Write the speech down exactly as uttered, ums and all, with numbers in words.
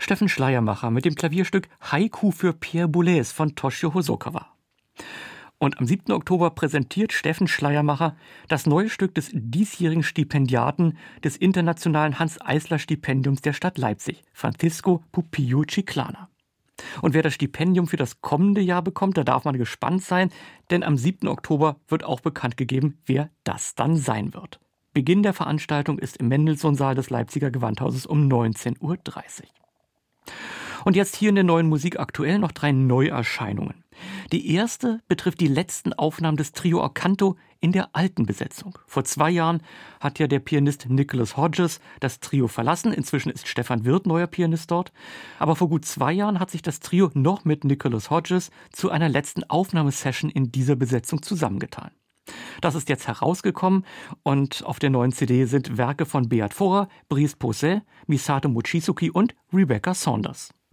Steffen Schleiermacher mit dem Klavierstück Haiku für Pierre Boulez von Toshio Hosokawa. Und am siebten Oktober präsentiert Steffen Schleiermacher das neue Stück des diesjährigen Stipendiaten des Internationalen Hanns-Eisler-Stipendiums der Stadt Leipzig, Francisco Pupillo Chiclana. Und wer das Stipendium für das kommende Jahr bekommt, da darf man gespannt sein, denn am siebten Oktober wird auch bekannt gegeben, wer das dann sein wird. Beginn der Veranstaltung ist im Mendelssohn-Saal des Leipziger Gewandhauses um neunzehn Uhr dreißig. Und jetzt hier in der Neuen Musik aktuell noch drei Neuerscheinungen. Die erste betrifft die letzten Aufnahmen des Trio Orcanto in der alten Besetzung. Vor zwei Jahren hat ja der Pianist Nicholas Hodges das Trio verlassen. Inzwischen ist Stefan Wirth neuer Pianist dort. Aber vor gut zwei Jahren hat sich das Trio noch mit Nicholas Hodges zu einer letzten Aufnahmesession in dieser Besetzung zusammengetan. Das ist jetzt herausgekommen und auf der neuen C D sind Werke von Beat Vorer, Brice Posset, Misato Mochizuki und Rebecca Saunders.